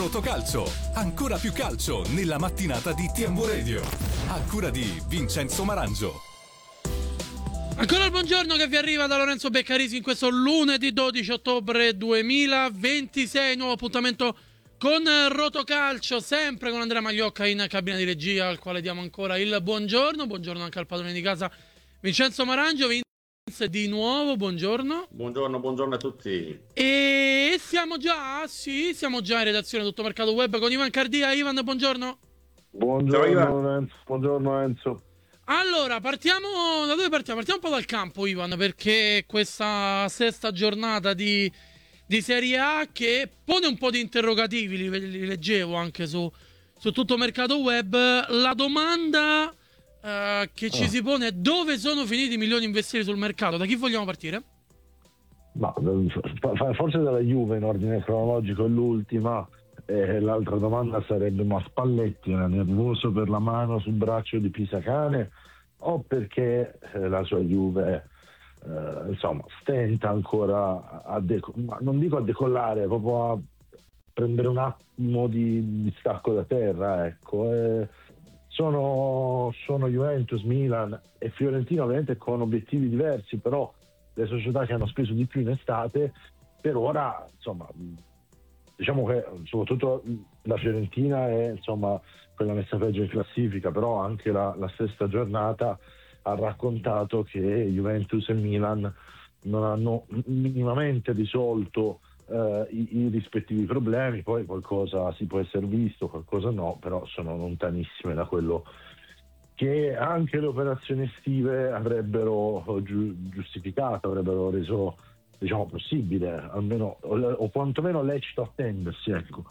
Rotocalcio, ancora più calcio nella mattinata di TMW Radio, a cura di Vincenzo Marangio. Ancora il buongiorno che vi arriva da Lorenzo Beccarisi in questo lunedì 12 ottobre 2026, nuovo appuntamento con Rotocalcio, sempre con Andrea Magliocca in cabina di regia, al quale diamo ancora il buongiorno anche al padrone di casa Vincenzo Marangio. Di nuovo, buongiorno. Buongiorno a tutti. E siamo già in redazione Tutto Mercato Web con Ivan Cardia. Ivan, buongiorno. Buongiorno Enzo. Allora, partiamo da dove partiamo? Partiamo un po' dal campo, Ivan, perché questa sesta giornata di Serie A che pone un po' di interrogativi, li leggevo anche su Tutto Mercato Web. La domanda che ci si pone è: dove sono finiti i milioni investiti sul mercato? Da chi vogliamo partire? Ma, forse dalla Juve in ordine cronologico è l'ultima. L'altra domanda sarebbe: ma Spalletti era nervoso per la mano sul braccio di Pisacane o perché la sua Juve stenta ancora non dico a decollare, proprio a prendere un attimo di stacco da terra, ecco. Sono Juventus, Milan e Fiorentina, ovviamente con obiettivi diversi, però le società che hanno speso di più in estate per ora, diciamo che soprattutto la Fiorentina è quella messa peggio in classifica, però anche la sesta giornata ha raccontato che Juventus e Milan non hanno minimamente risolto i rispettivi problemi. Poi qualcosa si può essere visto, qualcosa no, però sono lontanissime da quello che anche le operazioni estive avrebbero giustificato, avrebbero reso possibile, almeno o quantomeno lecito attendersi, ecco.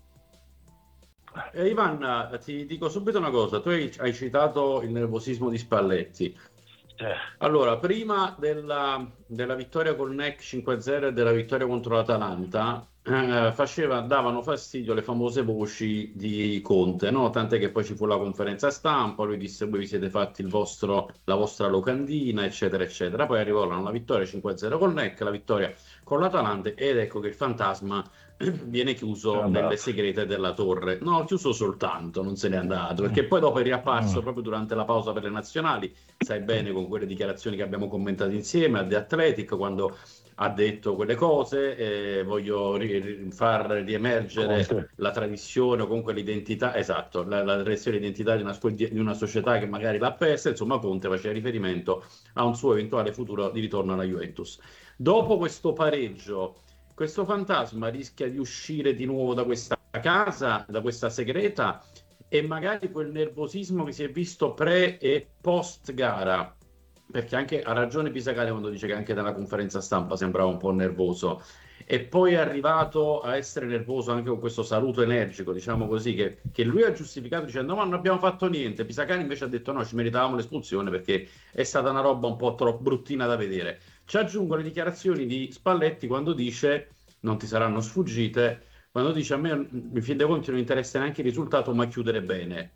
Ivan, ti dico subito una cosa: tu hai citato il nervosismo di Spalletti. Allora, prima della vittoria col NEC 5-0 e della vittoria contro l'Atalanta, davano fastidio le famose voci di Conte, no? Tant'è che poi ci fu la conferenza stampa, lui disse: voi vi siete fatti la vostra locandina, eccetera eccetera. Poi arrivarono la vittoria 5-0 col NEC, la vittoria con l'Atalanta, ed ecco che il fantasma viene chiuso nelle segrete della torre. No, chiuso soltanto, non se n'è andato, perché poi dopo è riapparso proprio durante la pausa per le nazionali, sai bene, con quelle dichiarazioni che abbiamo commentato insieme a The Athletic, quando ha detto quelle cose: voglio far riemergere la tradizione o comunque l'identità, esatto, la tradizione e l'identità di una società che magari l'ha persa. Insomma, Conte faceva riferimento a un suo eventuale futuro di ritorno alla Juventus. Dopo questo pareggio, questo fantasma rischia di uscire di nuovo da questa casa, da questa segreta, e magari quel nervosismo che si è visto pre e post gara, perché anche ha ragione Pisacane quando dice che anche nella conferenza stampa sembrava un po' nervoso, e poi è arrivato a essere nervoso anche con questo saluto energico, diciamo così, che lui ha giustificato dicendo: ma non abbiamo fatto niente. Pisacane invece ha detto: no, ci meritavamo l'espulsione perché è stata una roba un po' troppo bruttina da vedere. Ci aggiungo le dichiarazioni di Spalletti quando dice, non ti saranno sfuggite, quando dice: a me in fin dei conti non interessa neanche il risultato, ma chiudere bene.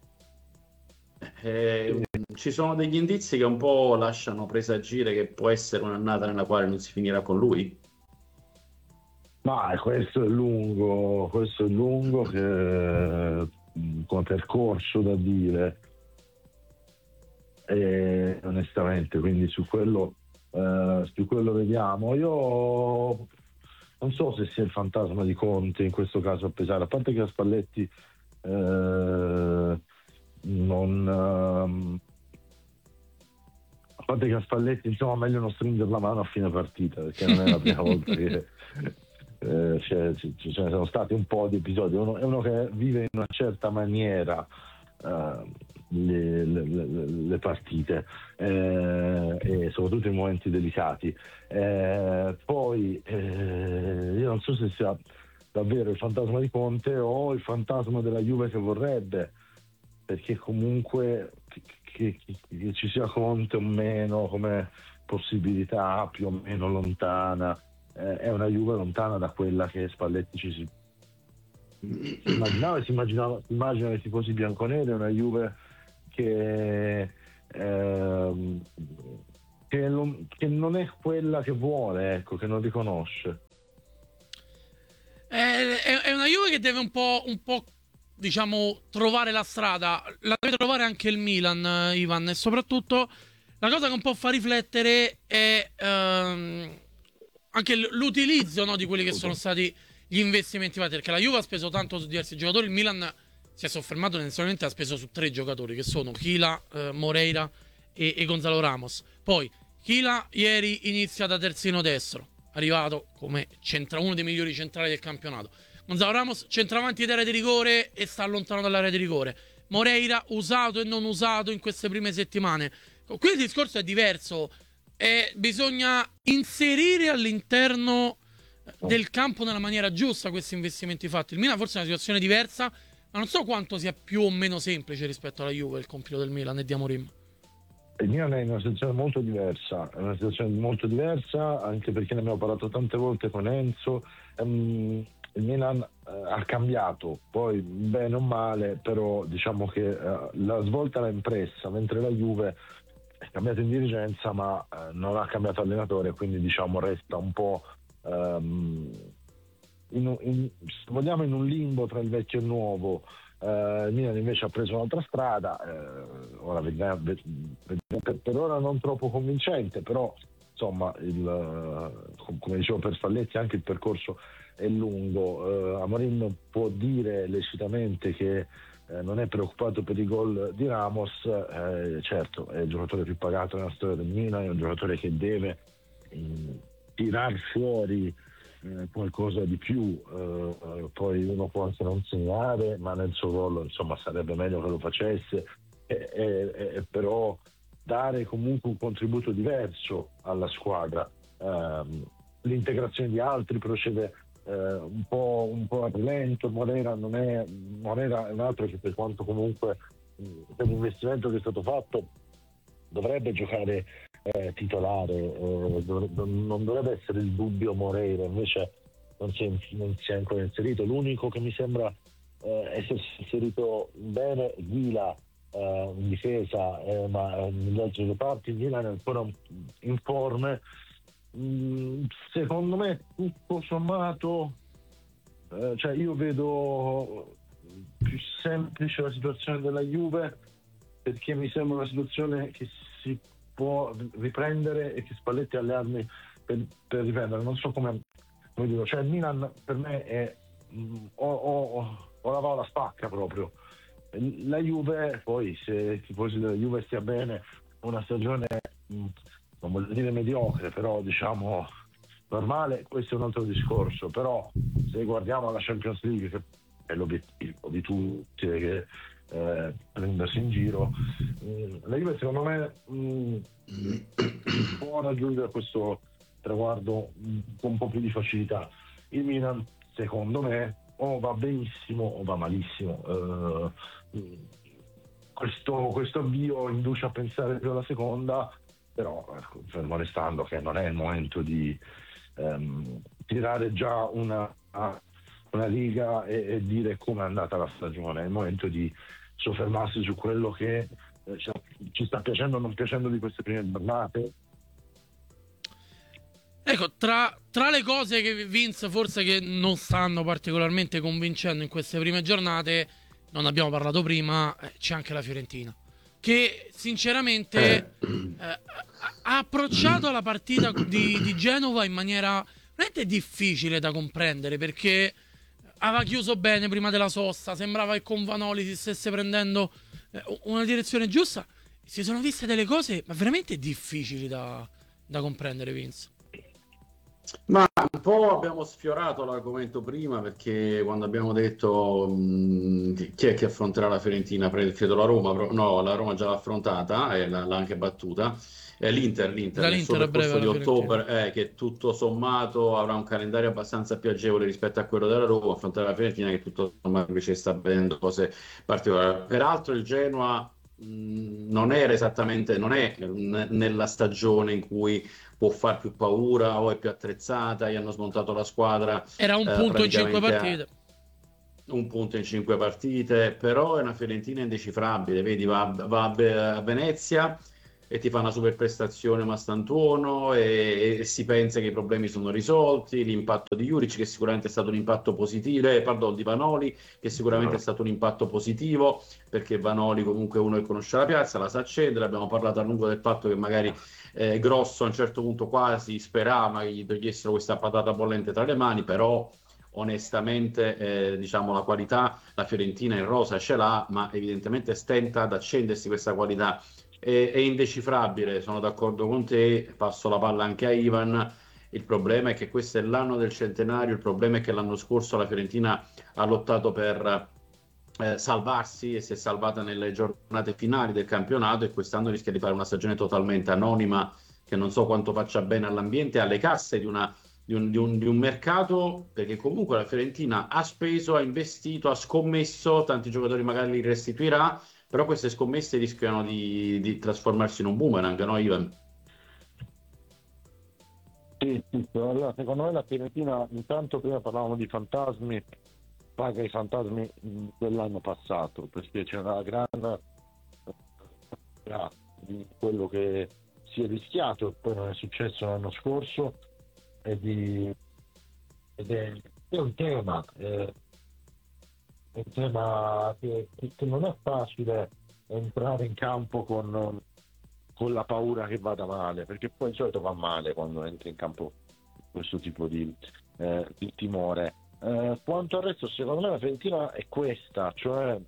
Ci sono degli indizi che un po' lasciano presagire che può essere un'annata nella quale non si finirà con lui. Ma questo è lungo che come percorso da dire, onestamente, quindi su quello vediamo. Io non so se sia il fantasma di Conte in questo caso a pesare, a parte che a Spalletti meglio non stringere la mano a fine partita, perché non è la prima volta che ce ne sono stati un po' di episodi. È uno che vive in una certa maniera le partite, e soprattutto in momenti delicati. Poi io non so se sia davvero il fantasma di Conte o il fantasma della Juve che vorrebbe, perché comunque che ci sia Conte o meno come possibilità più o meno lontana, è una Juve lontana da quella che Spalletti si immaginava i tifosi bianconeri. È una Juve che non è quella che vuole, ecco, che non riconosce. È una Juve che deve un po' diciamo trovare la strada, la deve trovare anche il Milan, Ivan, e soprattutto la cosa che un po' fa riflettere è anche l'utilizzo, no, di quelli che sono stati gli investimenti fatti, perché la Juve ha speso tanto su diversi giocatori, il Milan si è soffermato tendenzialmente, ha speso su 3 giocatori che sono Chila, Moreira e Gonzalo Ramos. Poi Chila ieri inizia da terzino destro, arrivato come uno dei migliori centrali del campionato. Gonzalo Ramos centravanti d'area di rigore e sta allontanato dall'area di rigore. Moreira usato e non usato in queste prime settimane. Qui il discorso è diverso. Bisogna inserire all'interno del campo nella maniera giusta questi investimenti fatti. Il Milan forse è una situazione diversa, ma non so quanto sia più o meno semplice rispetto alla Juve il compito del Milan e di Amorim. Il Milan è in una situazione molto diversa, anche perché ne abbiamo parlato tante volte con Enzo. Il Milan ha cambiato, poi bene o male, però diciamo che la svolta l'ha impressa, mentre la Juve è cambiata in dirigenza ma non ha cambiato allenatore, quindi diciamo resta un po' se vogliamo in un limbo tra il vecchio e il nuovo. Il Milan invece ha preso un'altra strada, ora vediamo, per ora non troppo convincente, però insomma come dicevo per Spalletti anche il percorso è lungo. Amorim può dire lecitamente che non è preoccupato per i gol di Ramos, certo è il giocatore più pagato nella storia del Milan, è un giocatore che deve tirar fuori qualcosa di più, poi uno può anche non segnare, ma nel suo gol insomma sarebbe meglio che lo facesse, però dare comunque un contributo diverso alla squadra. L'integrazione di altri procede un po' a rilento. Moreira è un altro che, per quanto comunque per l'investimento che è stato fatto dovrebbe giocare titolare, non dovrebbe essere il dubbio Moreira, invece non si è ancora inserito. L'unico che mi sembra essersi inserito bene è Ghila in difesa, ma negli altri reparti il Milan è ancora informe. Secondo me tutto sommato, cioè io vedo più semplice la situazione della Juve, perché mi sembra una situazione che si può riprendere e che Spalletti ha le armi per riprendere. Non so come dire, cioè il Milan per me è o la va o la spacca proprio. La Juve poi, se i tifosi della Juve stia bene, una stagione non voglio dire mediocre, però diciamo normale, questo è un altro discorso. Però se guardiamo la Champions League, che è l'obiettivo di tutti, che prendersi in giro, la Juve secondo me può raggiungere questo traguardo con un po' più di facilità. Il Milan secondo me o va benissimo o va malissimo. Questo avvio induce a pensare più alla seconda, però fermo restando che non è il momento di tirare già una riga e dire come è andata la stagione. È il momento di soffermarsi su quello che ci sta piacendo o non piacendo di queste prime giornate. Ecco, tra le cose che Vince forse che non stanno particolarmente convincendo in queste prime giornate, non abbiamo parlato prima, c'è anche la Fiorentina, che sinceramente ha approcciato la partita di Genova in maniera veramente difficile da comprendere, perché aveva chiuso bene prima della sosta, sembrava che con Vanoli si stesse prendendo una direzione giusta. Si sono viste delle cose ma veramente difficili da comprendere, Vince. Ma un po' abbiamo sfiorato l'argomento prima, perché quando abbiamo detto chi è che affronterà la Fiorentina, credo la Roma, no, la Roma già l'ha affrontata e l'ha anche battuta, l'Inter nel suo percorso di ottobre, che tutto sommato avrà un calendario abbastanza più agevole rispetto a quello della Roma, affrontare la Fiorentina che tutto sommato invece sta vedendo cose particolari. Peraltro il Genoa non è nella stagione in cui può far più paura o è più attrezzata, gli hanno smontato la squadra. Era un punto in 5 partite. Un punto in 5 partite, però è una Fiorentina indecifrabile, vedi, va a Venezia, e ti fa una super prestazione Mastantuono e si pensa che i problemi sono risolti, l'impatto di Juric che sicuramente è stato un impatto positivo, pardon, di Vanoli che sicuramente è stato un impatto positivo perché Vanoli comunque è uno che conosce la piazza, la sa accendere, abbiamo parlato a lungo del fatto che magari Grosso a un certo punto quasi sperava che gli togliessero questa patata bollente tra le mani, però onestamente diciamo la qualità la Fiorentina in rosa ce l'ha, ma evidentemente stenta ad accendersi questa qualità. È indecifrabile, sono d'accordo con te, passo la palla anche a Ivan. Il problema è che questo è l'anno del centenario, il problema è che l'anno scorso la Fiorentina ha lottato per salvarsi e si è salvata nelle giornate finali del campionato e quest'anno rischia di fare una stagione totalmente anonima che non so quanto faccia bene all'ambiente e alle casse di un mercato, perché comunque la Fiorentina ha speso, ha investito, ha scommesso, tanti giocatori magari li restituirà, però queste scommesse rischiano di trasformarsi in un boomerang, no Ivan? Sì, allora, secondo me la Fiorentina, intanto prima parlavamo di fantasmi, paga i fantasmi dell'anno passato, perché c'è una grande di quello che si è rischiato e poi non è successo l'anno scorso ed è un tema che non è facile entrare in campo con la paura che vada male, perché poi di solito va male quando entri in campo questo tipo di timore. Quanto al resto, secondo me la Fiorentina è questa, cioè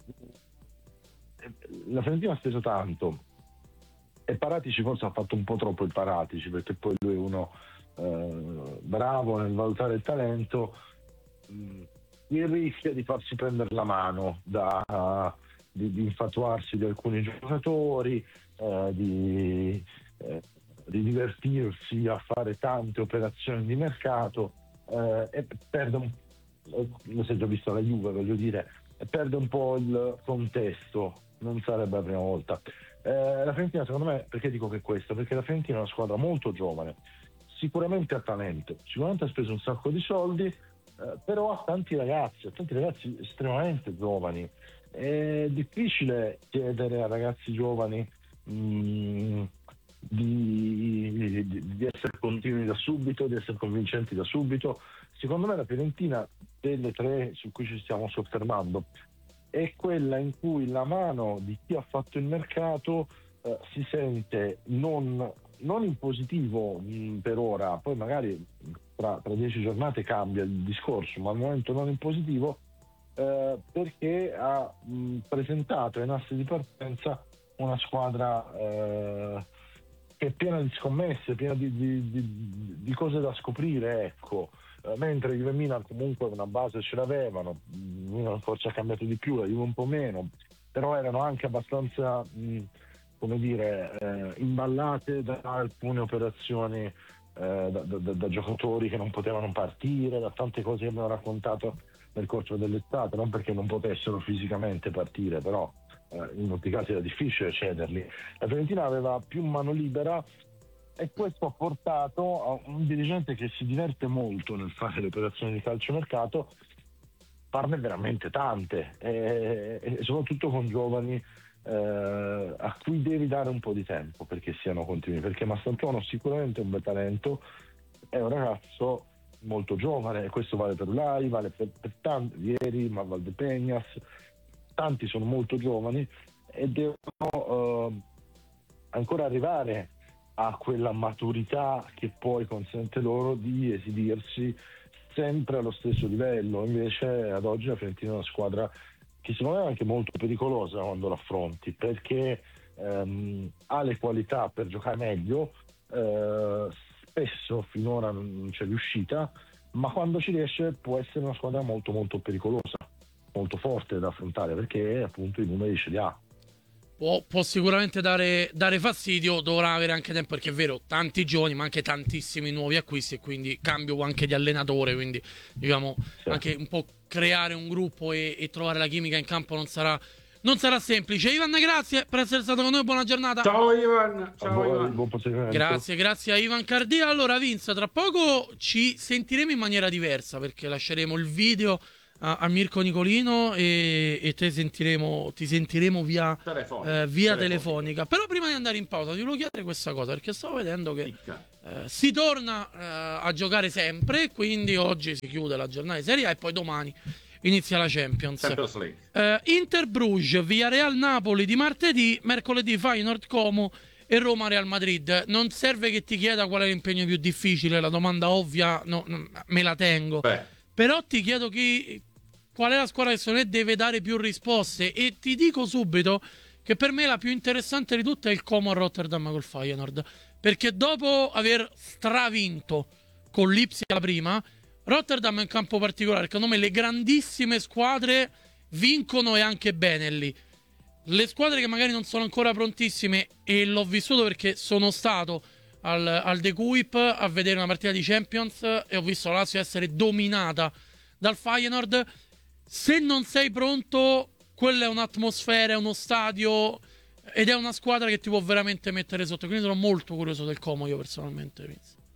la Fiorentina ha speso tanto e Paratici forse ha fatto un po' troppo il Paratici, perché poi lui è uno bravo nel valutare il talento, il rischio di farsi prendere la mano di infatuarsi di alcuni giocatori, di divertirsi a fare tante operazioni di mercato e perde lo si è già visto alla Juve, voglio dire, perde un po' il contesto, non sarebbe la prima volta. La Fiorentina, secondo me, perché dico che è questo? Perché la Fiorentina è una squadra molto giovane, sicuramente ha talento, sicuramente ha speso un sacco di soldi, però ha tanti ragazzi estremamente giovani. È difficile chiedere a ragazzi giovani di essere continui da subito, di essere convincenti da subito. Secondo me la Fiorentina, delle tre su cui ci stiamo soffermando, è quella in cui la mano di chi ha fatto il mercato si sente non in positivo per ora, poi magari tra 10 giornate cambia il discorso, ma al momento non in positivo, perché ha presentato in asse di partenza una squadra che è piena di scommesse, piena di cose da scoprire, ecco. Mentre Juve e Milan comunque una base ce l'avevano, Milan forse ha cambiato di più, la Juve un po' meno, però erano anche abbastanza imballate da alcune operazioni da giocatori che non potevano partire, da tante cose che abbiamo raccontato nel corso dell'estate, non perché non potessero fisicamente partire, però in molti casi era difficile cederli. La Fiorentina aveva più mano libera e questo ha portato a un dirigente che si diverte molto nel fare le operazioni di calciomercato, farne veramente tante e soprattutto con giovani a cui devi dare un po' di tempo perché siano continui, perché Mastantuono sicuramente è un bel talento, è un ragazzo molto giovane e questo vale per Ulai, vale per tanti, Vieri, ma Valdepeñas, tanti sono molto giovani e devono ancora arrivare a quella maturità che poi consente loro di esibirsi sempre allo stesso livello. Invece ad oggi la Fiorentina è una squadra che secondo me è anche molto pericolosa quando l'affronti, perché ha le qualità per giocare meglio, spesso finora non c'è riuscita, ma quando ci riesce può essere una squadra molto molto pericolosa, molto forte da affrontare, perché appunto i numeri ce li ha. Può sicuramente dare fastidio, dovrà avere anche tempo, perché è vero, tanti giovani ma anche tantissimi nuovi acquisti e quindi cambio anche di allenatore, quindi diciamo anche un po' creare un gruppo e trovare la chimica in campo non sarà semplice. Ivan, grazie per essere stato con noi, buona giornata. Ciao Ivan, Buon proseguimento. Grazie a Ivan Cardia. Allora Vince, tra poco ci sentiremo in maniera diversa perché lasceremo il video a Mirko Nicolino e ti sentiremo via telefonica. Però prima di andare in pausa ti volevo chiedere questa cosa, perché stavo vedendo che si torna a giocare sempre, quindi oggi si chiude la giornata di Serie A e poi domani inizia la Champions League. Inter Bruges, Villarreal Napoli di martedì, mercoledì Feyenoord Como e Roma Real Madrid. Non serve che ti chieda qual è l'impegno più difficile, la domanda ovvia me la tengo. Però ti chiedo qual è la squadra che secondo me deve dare più risposte, e ti dico subito che per me la più interessante di tutte è il Como a Rotterdam col Feyenoord, perché dopo aver stravinto con l'Ipsia la prima, Rotterdam è un campo particolare, secondo me le grandissime squadre vincono e anche bene lì. Le squadre che magari non sono ancora prontissime, e l'ho vissuto perché sono stato al De Kuip a vedere una partita di Champions e ho visto la Lazio essere dominata dal Feyenoord. Se non sei pronto, quella è un'atmosfera, è uno stadio ed è una squadra che ti può veramente mettere sotto. Quindi sono molto curioso del Como, io personalmente.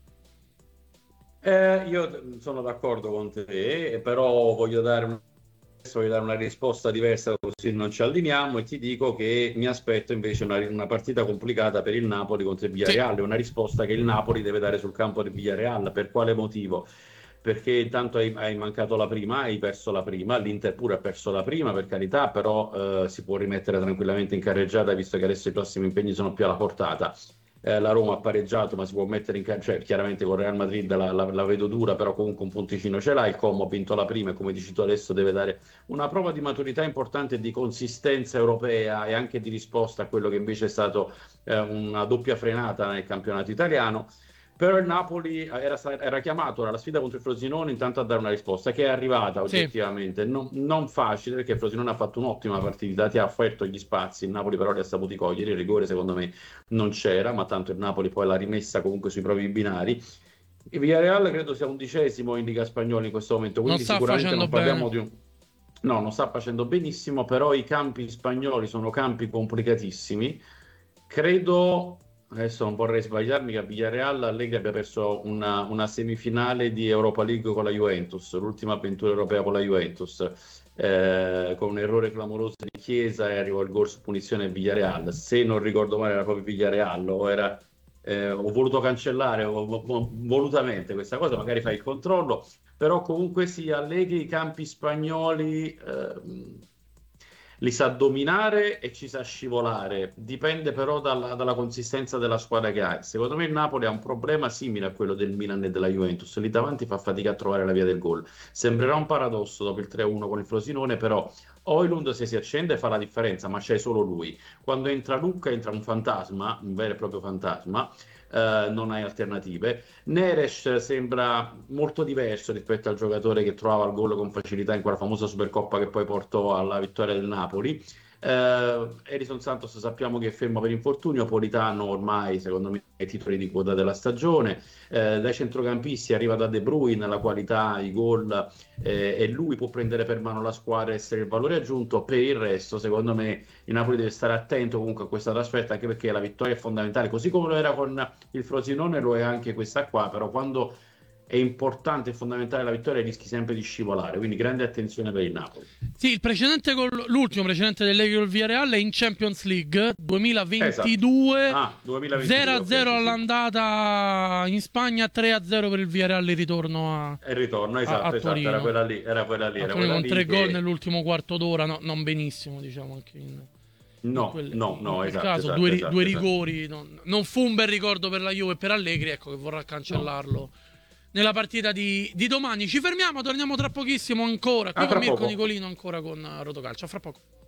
Io sono d'accordo con te, però voglio dare una risposta diversa, così non ci allineiamo, e ti dico che mi aspetto invece una partita complicata per il Napoli contro il Villarreal. Una risposta che il Napoli deve dare sul campo del Villarreal. Per quale motivo? Perché intanto hai mancato la prima, hai perso la prima, l'Inter pure ha perso la prima, per carità, però si può rimettere tranquillamente in carreggiata, visto che adesso i prossimi impegni sono più alla portata. La Roma ha pareggiato, ma si può mettere in cioè chiaramente con Real Madrid la vedo dura, però comunque un punticino ce l'ha. Il Como ha vinto la prima e, come dici tu, adesso deve dare una prova di maturità importante, di consistenza europea e anche di risposta a quello che invece è stato una doppia frenata nel campionato italiano. Però il Napoli era chiamato alla sfida contro il Frosinone intanto a dare una risposta che è arrivata oggettivamente, non facile, perché il Frosinone ha fatto un'ottima partita, ti ha offerto gli spazi, il Napoli però li ha saputi cogliere. Il rigore secondo me non c'era, ma tanto il Napoli poi l'ha rimessa comunque sui propri binari. Il Villarreal credo sia 11° in Liga Spagnola in questo momento, quindi sicuramente non parliamo di non sta facendo benissimo, però i campi spagnoli sono campi complicatissimi. Credo, adesso non vorrei sbagliarmi, che a Villarreal Allegri abbia perso una semifinale di Europa League con la Juventus, l'ultima avventura europea con la Juventus, con un errore clamoroso di Chiesa, e arrivò il gol su punizione a Villarreal. Se non ricordo male era proprio Villarreal, ho voluto cancellare volutamente questa cosa, magari fai il controllo, però comunque sì, Allegri i campi spagnoli li sa dominare e ci sa scivolare, dipende però dalla consistenza della squadra che hai. Secondo me il Napoli ha un problema simile a quello del Milan e della Juventus, lì davanti fa fatica a trovare la via del gol. Sembrerà un paradosso dopo il 3-1 con il Frosinone, però Højlund se si accende fa la differenza, ma c'è solo lui. Quando entra Lucca entra un fantasma, un vero e proprio fantasma. Non hai alternative. Neres sembra molto diverso rispetto al giocatore che trovava il gol con facilità in quella famosa Supercoppa che poi portò alla vittoria del Napoli. Edison Santos sappiamo che è fermo per infortunio. Politano ormai secondo me è titoli di coda della stagione. Dai centrocampisti arriva da De Bruyne, la qualità, i gol, e lui può prendere per mano la squadra e essere il valore aggiunto. Per il resto secondo me il Napoli deve stare attento comunque a questa trasferta, anche perché la vittoria è fondamentale, così come lo era con il Frosinone, lo è anche questa qua. Però quando è importante e fondamentale la vittoria rischi sempre di scivolare, quindi grande attenzione per il Napoli. Sì, l'ultimo precedente del Villarreal è in Champions League 2022, 0-0 all'andata in Spagna, 3-0 per il Villarreal il ritorno esatto, Torino. Era quella lì con 3 gol nell'ultimo quarto d'ora, non benissimo, diciamo, anche esatto, due rigori, non fu un bel ricordo per la Juve e per Allegri, ecco, che vorrà cancellarlo nella partita di domani. Ci fermiamo, torniamo tra pochissimo ancora qui con Mirko Nicolino, ancora con Rotocalcio. A fra poco.